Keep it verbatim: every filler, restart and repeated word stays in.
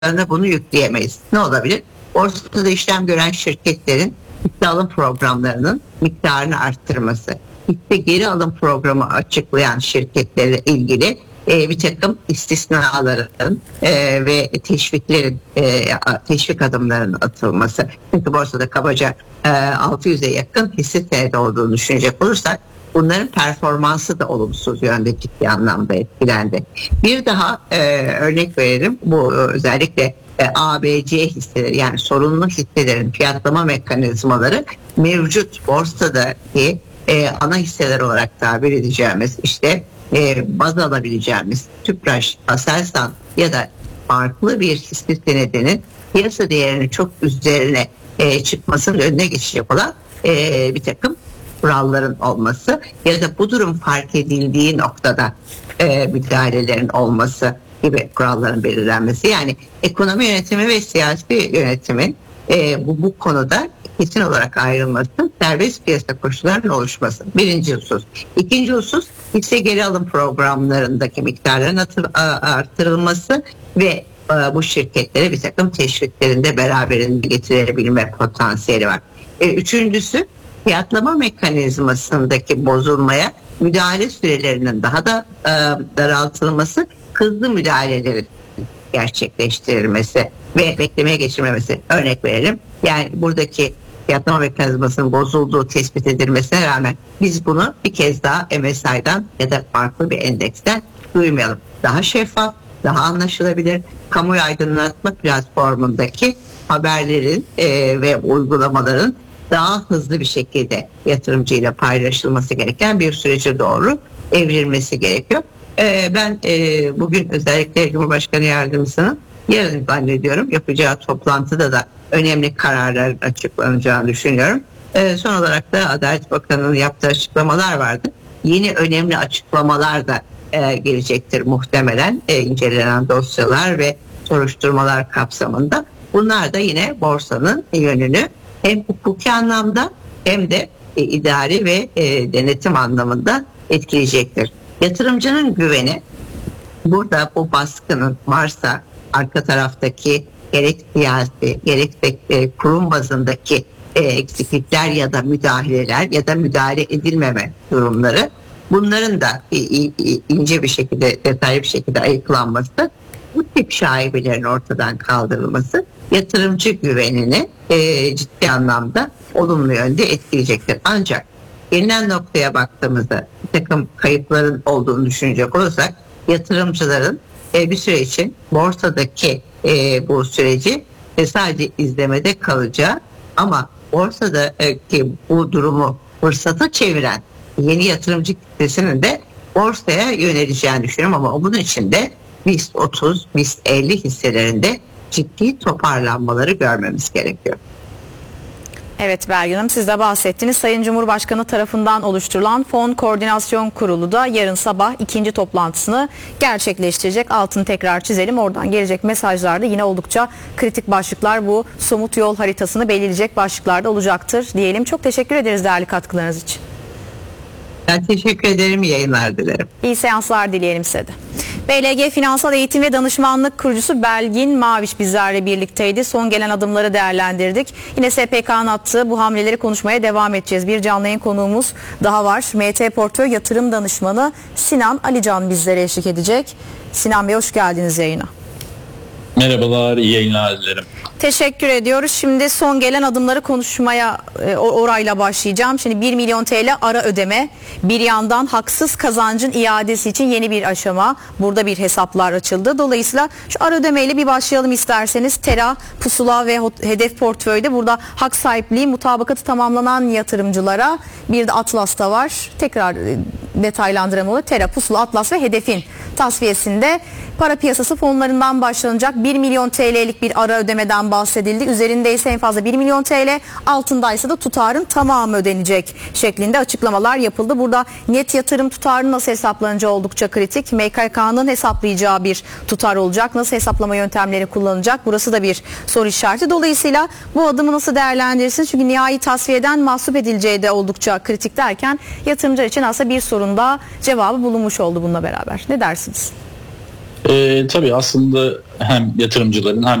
borsasına bunu yükleyemeyiz. Ne olabilir? Borsada işlem gören şirketlerin hisse alım programlarının miktarını arttırması, hisse geri alım programı açıklayan şirketlerle ilgili e, bir takım istisnaların e, ve teşviklerin e, teşvik adımlarının atılması. Çünkü borsada kabaca e, altı yüze yakın hisse senedi olduğunu düşünecek olursak bunların performansı da olumsuz yönde ciddi anlamda etkilendi. Bir daha e, örnek verelim. Bu özellikle e, A B C hisseleri, yani sorunlu hisselerin fiyatlama mekanizmaları mevcut borsadaki e, ana hisseler olarak tabir edeceğimiz, işte e, baz alabileceğimiz Tüpraş, Aselsan ya da farklı bir hisse senedinin piyasa değerinin çok üzerine e, çıkmasının önüne geçecek olan e, bir takım kuralların olması ya da bu durum fark edildiği noktada e, müdahalelerin olması gibi kuralların belirlenmesi. Yani ekonomi yönetimi ve siyasi yönetimin e, bu, bu konuda kesin olarak ayrılması, serbest piyasa koşullarının oluşması. Birinci husus. İkinci husus, hisse geri alım programlarındaki miktarların artırılması ve e, bu şirketlere bir takım teşviklerin de beraberinde getirebilme potansiyeli var. E, üçüncüsü, fiyatlama mekanizmasındaki bozulmaya müdahale sürelerinin daha da e, daraltılması, hızlı müdahalelerin gerçekleştirilmesi ve beklemeye geçirmemesi. Örnek verelim. Yani buradaki fiyatlama mekanizmasının bozulduğu tespit edilmesine rağmen biz bunu bir kez daha M S I'dan ya da farklı bir endeksten duymayalım. Daha şeffaf, daha anlaşılabilir, kamuoyu aydınlatma platformundaki haberlerin e, ve uygulamaların daha hızlı bir şekilde yatırımcıyla paylaşılması gereken bir sürece doğru evrilmesi gerekiyor. Ee, ben e, bugün özellikle Cumhurbaşkanı Yardımcısının yarın zannediyorum yapacağı toplantıda da önemli kararlar açıklanacağını düşünüyorum. Ee, son olarak da Adalet Bakanı'nın yaptığı açıklamalar vardı. Yeni önemli açıklamalar da e, gelecektir muhtemelen e, incelenen dosyalar ve soruşturmalar kapsamında. Bunlar da yine borsanın yönünü hem hukuki anlamda hem de e, idari ve e, denetim anlamında etkileyecektir. Yatırımcının güveni, burada bu baskının varsa arka taraftaki gerek siyasi gerek de e, kurum bazındaki e, eksiklikler ya da müdahaleler ya da müdahale edilmeme durumları, bunların da e, e, ince bir şekilde, detaylı bir şekilde ayıklanması, bu tip şaibelerin ortadan kaldırılması yatırımcı güvenini e, ciddi anlamda olumlu yönde etkileyecektir. Ancak gelinen noktaya baktığımızda bir takım kayıpların olduğunu düşünecek olursak yatırımcıların e, bir süre için borsadaki e, bu süreci e, sadece izlemede kalacağı, ama borsadaki bu durumu fırsata çeviren yeni yatırımcı kitlesinin de borsaya yöneleceğini düşünüyorum, ama bunun için de BIST otuz, BIST elli hisselerinde ciddi toparlanmaları görmemiz gerekiyor. Evet Belgin Hanım, siz de bahsettiniz. Sayın Cumhurbaşkanı tarafından oluşturulan Fon Koordinasyon Kurulu da yarın sabah ikinci toplantısını gerçekleştirecek. Altını tekrar çizelim. Oradan gelecek mesajlarda yine oldukça kritik başlıklar, bu somut yol haritasını belirleyecek başlıklarda olacaktır diyelim. Çok teşekkür ederiz değerli katkılarınız için. Ben teşekkür ederim. İyi yayınlar dilerim. İyi seanslar dileyelim size de. B L G Finansal Eğitim ve Danışmanlık kurucusu Belgin Maviş bizlerle birlikteydi. Son gelen adımları değerlendirdik. Yine S P K'nın attığı bu hamleleri konuşmaya devam edeceğiz. Bir canlı yayın konuğumuz daha var. M T Portföy Yatırım Danışmanı Sinan Alican bizlere eşlik edecek. Sinan Bey, hoş geldiniz yayına. Merhabalar, iyi yayınlar dilerim. Teşekkür ediyoruz. Şimdi son gelen adımları konuşmaya e, orayla başlayacağım. Şimdi bir milyon T L ara ödeme, bir yandan haksız kazancın iadesi için yeni bir aşama. Burada bir hesaplar açıldı. Dolayısıyla şu ara ödemeyle bir başlayalım isterseniz. Tera, Pusula ve Hedef Portföy'de burada hak sahipliği mutabakatı tamamlanan yatırımcılara, bir de Atlas'ta var. Tekrar e, detaylandıramalı. Tera, Pusula, Atlas ve Hedef'in tasfiyesinde para piyasası fonlarından başlanacak bir milyon T L'lik bir ara ödemeden bahsedildi. Üzerinde ise en fazla bir milyon T L, altındaysa da tutarın tamamı ödenecek şeklinde açıklamalar yapıldı. Burada net yatırım tutarı nasıl hesaplanacağı oldukça kritik. M K K'nın hesaplayacağı bir tutar olacak. Nasıl hesaplama yöntemleri kullanılacak? Burası da bir soru işareti. Dolayısıyla bu adımı nasıl değerlendirirsiniz? Çünkü nihai tasfiyeden mahsup edileceği de oldukça kritik derken yatırımcılar için aslında bir sorun daha cevabı bulunmuş oldu bununla beraber. Ne dersiniz? Ee, tabii aslında hem yatırımcıların hem